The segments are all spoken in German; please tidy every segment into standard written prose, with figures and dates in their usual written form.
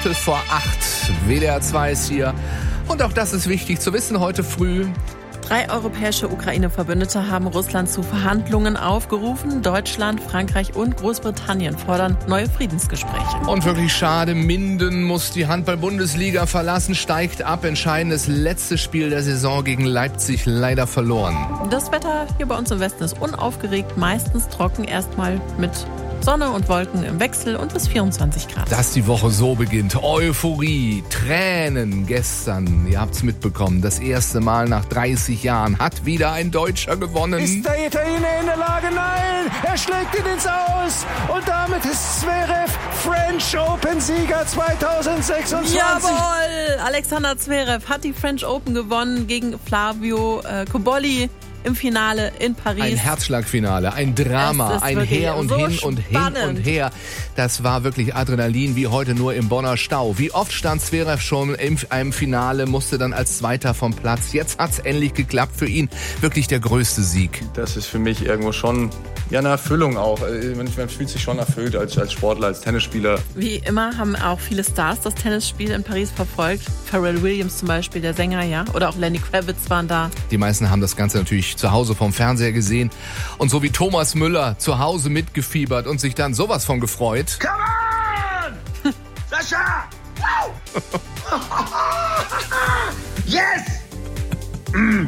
7:15, WDR 2 ist hier. Und auch das ist wichtig zu wissen heute früh. 3 europäische Ukraine-Verbündete haben Russland zu Verhandlungen aufgerufen. Deutschland, Frankreich und Großbritannien fordern neue Friedensgespräche. Und wirklich schade, Minden muss die Handball-Bundesliga verlassen, steigt ab. Entscheidendes letztes Spiel der Saison gegen Leipzig leider verloren. Das Wetter hier bei uns im Westen ist unaufgeregt, meistens trocken, erstmal mit Sonne und Wolken im Wechsel und bis 24 Grad. Dass die Woche so beginnt. Euphorie, Tränen gestern. Ihr habt's mitbekommen. Das erste Mal nach 30 Jahren hat wieder ein Deutscher gewonnen. Ist der Italiener in der Lage? Nein! Er schlägt ihn ins Aus. Und damit ist Zverev French Open-Sieger 2026. Jawohl! Alexander Zverev hat die French Open gewonnen gegen Flavio Cobolli. Im Finale in Paris. Ein Herzschlagfinale, ein Drama, ein Her und so Hin und spannend. Hin und Her. Das war wirklich Adrenalin wie heute nur im Bonner Stau. Wie oft stand Zverev schon in einem Finale, musste dann als Zweiter vom Platz. Jetzt hat's endlich geklappt für ihn. Wirklich der größte Sieg. Das ist für mich irgendwo schon eine Erfüllung auch. Man fühlt sich schon erfüllt als Sportler, als Tennisspieler. Wie immer haben auch viele Stars das Tennisspiel in Paris verfolgt. Pharrell Williams zum Beispiel, der Sänger, ja. Oder auch Lenny Kravitz waren da. Die meisten haben das Ganze natürlich zu Hause vom Fernseher gesehen. Und so wie Thomas Müller zu Hause mitgefiebert und sich dann sowas von gefreut. Come on! Sascha! Yes!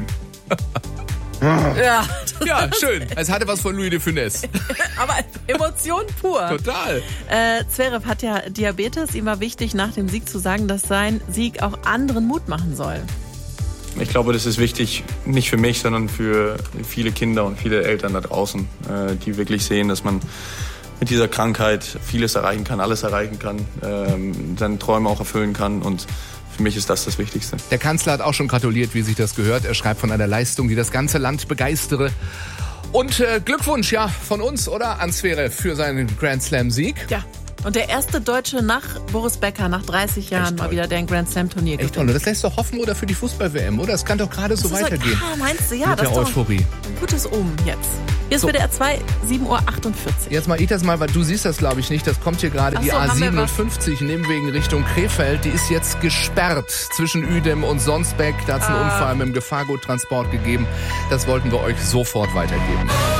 Ja, Ja, schön. Es hatte was von Louis de Funès. aber Emotion pur. Total. Zverev hat ja Diabetes. Ihm war wichtig, nach dem Sieg zu sagen, dass sein Sieg auch anderen Mut machen soll. Ich glaube, das ist wichtig, nicht für mich, sondern für viele Kinder und viele Eltern da draußen, die wirklich sehen, dass man mit dieser Krankheit vieles erreichen kann, alles erreichen kann, seine Träume auch erfüllen kann, und für mich ist das Wichtigste. Der Kanzler hat auch schon gratuliert, wie sich das gehört. Er schreibt von einer Leistung, die das ganze Land begeistere. Und Glückwunsch, ja, von uns, oder? An Zverev für seinen Grand Slam-Sieg. Ja. Und der erste Deutsche nach Boris Becker, nach 30 Jahren, mal wieder der ein Grand Slam-Turnier Echt toll. Das lässt doch hoffen, oder für die Fußball-WM, oder? Es kann doch gerade so weitergehen. Meinst du? Ja, mit das der ist doch Euphorie. ein gutes Omen jetzt. Hier ist So. WDR 2, 7:48 Uhr. Jetzt mal ich das mal, weil du siehst das, glaube ich, nicht. Das kommt hier gerade, Ach die so, haben wir was? A57 in Nimwegen Richtung Krefeld. Die ist jetzt gesperrt zwischen Uedem und Sonsbeck. Da hat es einen Unfall mit dem Gefahrguttransport gegeben. Das wollten wir euch sofort weitergeben.